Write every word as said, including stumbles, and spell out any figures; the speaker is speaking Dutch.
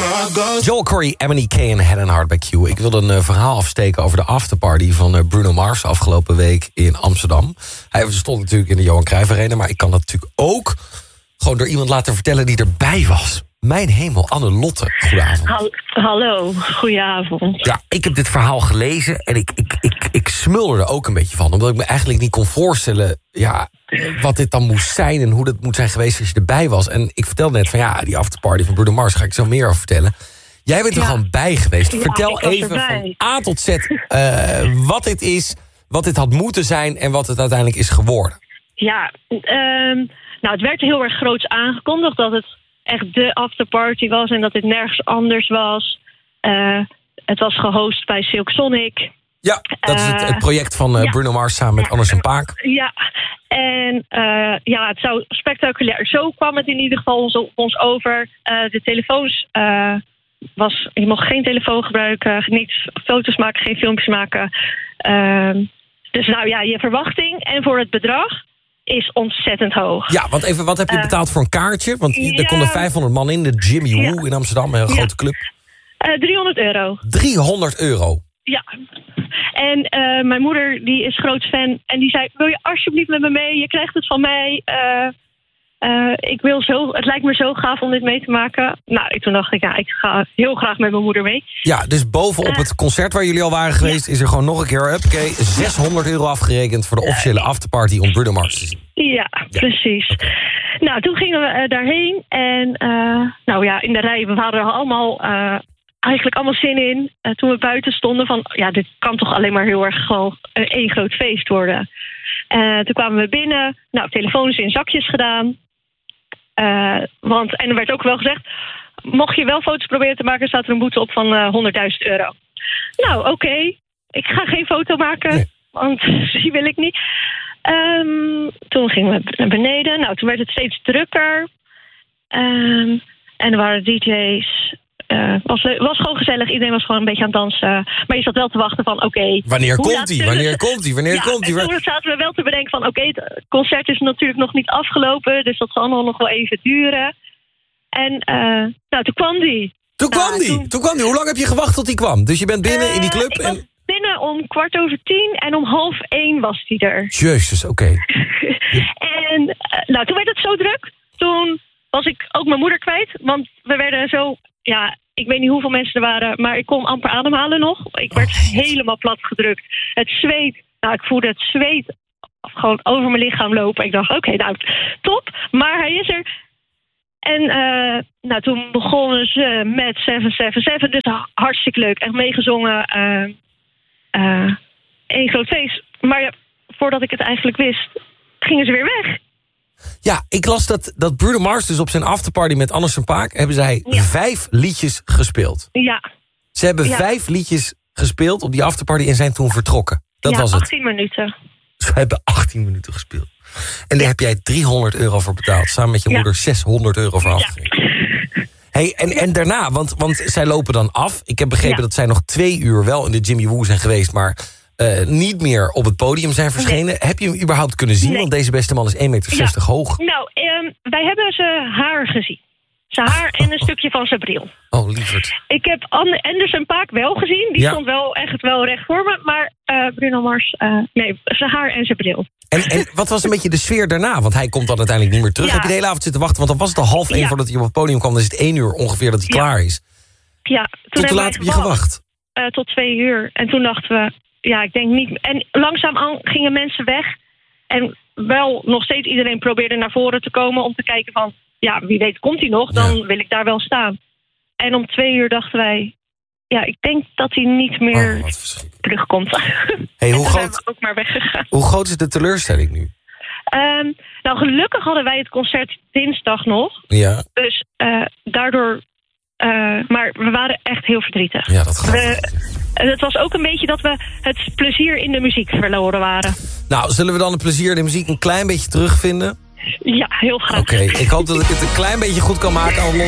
Joel Corey, Emily K en Head and Heart by Q. Ik wil een uh, verhaal afsteken over de afterparty van uh, Bruno Mars afgelopen week in Amsterdam. Hij stond natuurlijk in de Johan Cruijff Arena, maar ik kan dat natuurlijk ook gewoon door iemand laten vertellen die erbij was. Mijn hemel, Anne-Lotte, goedenavond. Hallo, goedenavond. Ja, ik heb dit verhaal gelezen en ik, ik, ik, ik smulde er ook een beetje van. Omdat ik me eigenlijk niet kon voorstellen ja, wat dit dan moest zijn en hoe dat moet zijn geweest als je erbij was. En ik vertelde net van ja, die afterparty van Bruno Mars, ga ik zo meer over vertellen. Jij bent er ja. gewoon bij geweest. Ja, Vertel even van A tot Z uh, wat dit is, wat dit had moeten zijn en wat het uiteindelijk is geworden. Ja, um, nou het werd heel erg groots aangekondigd dat het echt de afterparty was en dat het nergens anders was. Uh, het was gehost bij Silk Sonic. Ja, dat is het, het project van uh, ja. Bruno Mars samen met ja. Anderson .Paak. Ja, en uh, ja, het zou spectaculair. Zo kwam het in ieder geval ons, ons over. Uh, de telefoons, uh, was, je mocht geen telefoon gebruiken, niet foto's maken, geen filmpjes maken. Uh, dus nou ja, je verwachting en voor het bedrag is ontzettend hoog. Ja, want even, wat heb je betaald uh, voor een kaartje? Want ja, er konden vijfhonderd man in, de Jimmy Woo ja. in Amsterdam, een ja. grote club. Uh, driehonderd euro. driehonderd euro? Ja. En uh, mijn moeder, die is groot fan. En die zei, wil je alsjeblieft met me mee? Je krijgt het van mij. Uh, uh, ik wil zo, het lijkt me zo gaaf om dit mee te maken. Nou, toen dacht ik, ja, ik ga heel graag met mijn moeder mee. Ja, dus bovenop uh, het concert waar jullie al waren geweest ja. is er gewoon nog een keer, oké, zeshonderd euro afgerekend voor de officiële afterparty om Bruno Mars te zien. Ja, ja. precies. Okay. Nou, toen gingen we uh, daarheen. En uh, nou ja, in de rij, we waren er allemaal uh, eigenlijk allemaal zin in. Uh, toen we buiten stonden van, ja, dit kan toch alleen maar heel erg gewoon uh, één groot feest worden. Uh, toen kwamen we binnen. Nou, telefoons in zakjes gedaan. Uh, want, en er werd ook wel gezegd, mocht je wel foto's proberen te maken, staat er een boete op van uh, honderdduizend euro. Nou, oké. Okay. Ik ga geen foto maken, nee. want die wil ik niet. Um, toen gingen we naar beneden. Nou, toen werd het steeds drukker. Um, en er waren D J's. Uh, was, was gewoon gezellig. Iedereen was gewoon een beetje aan het dansen. Maar je zat wel te wachten van, oké... Okay, wanneer komt hij? Wanneer komt hij? Wanneer ja, komt hij? En toen zaten we wel te bedenken van, oké, okay, het concert is natuurlijk nog niet afgelopen. Dus dat zal allemaal nog wel even duren. En uh, nou, toen kwam die. Toen kwam die? Toen... toen kwam die. Hoe lang heb je gewacht tot die kwam? Dus je bent binnen uh, in die club en... binnen om kwart over tien en om half één was hij er. Jezus, oké. Okay. En uh, nou, toen werd het zo druk. Toen was ik ook mijn moeder kwijt. Want we werden zo, ja, ik weet niet hoeveel mensen er waren, maar ik kon amper ademhalen nog. Ik werd oh, helemaal plat gedrukt. Het zweet, nou, ik voelde het zweet gewoon over mijn lichaam lopen. Ik dacht, oké, okay, nou, top. Maar hij is er. En uh, nou, toen begonnen ze met zeven zeven zeven. Dus hartstikke leuk. Echt meegezongen. Uh, Uh, één groot feest. Maar ja, voordat ik het eigenlijk wist, gingen ze weer weg. Ja, ik las dat, dat Bruno Mars dus op zijn afterparty met Anderson .Paak hebben zij ja. vijf liedjes gespeeld. Ja. Ze hebben ja. vijf liedjes gespeeld op die afterparty en zijn toen vertrokken. Dat ja, was het. achttien minuten. Ze hebben achttien minuten gespeeld. En daar ja. heb jij driehonderd euro voor betaald. Samen met je ja. moeder zeshonderd euro voor afgegeven. Ja. Hey, en, en daarna, want, want zij lopen dan af. Ik heb begrepen ja. dat zij nog twee uur wel in de Jimmy Woo zijn geweest, maar uh, niet meer op het podium zijn verschenen. Nee. Heb je hem überhaupt kunnen zien? Nee. Want deze beste man is één meter zestig ja. hoog. Nou, um, wij hebben zijn haar gezien. Zijn haar oh, en een oh, stukje van zijn bril. Oh, lieverd. Ik heb Anderson .Paak wel gezien. Die ja. stond wel echt wel recht voor me. Maar uh, Bruno Mars, uh, nee, zijn haar en zijn bril. En, en wat was een beetje de sfeer daarna? Want hij komt dan uiteindelijk niet meer terug. Ja. Heb je de hele avond zitten wachten? Want dan was het al half één ja. voordat hij op het podium kwam. Dan is het één uur ongeveer dat hij ja. klaar is. Ja. Toen tot hoe laat heb je gewacht? Uh, tot twee uur. En toen dachten we, ja, ik denk niet... En langzaamaan gingen mensen weg. En wel nog steeds iedereen probeerde naar voren te komen om te kijken van... Ja, wie weet komt hij nog, dan ja. wil ik daar wel staan. En om twee uur dachten wij... Ja, ik denk dat hij niet meer oh, terugkomt. Hey, hoe, en groot, we ook maar weggegaan. Hoe groot is de teleurstelling nu? Um, nou, gelukkig hadden wij het concert dinsdag nog. Ja. Dus uh, daardoor... Uh, maar we waren echt heel verdrietig. Ja, dat gaat. We, het was ook een beetje dat we het plezier in de muziek verloren waren. Nou, zullen we dan het plezier in de muziek een klein beetje terugvinden? Ja, heel graag. Oké, okay, ik hoop dat ik het een klein beetje goed kan maken. Anne-Lotte.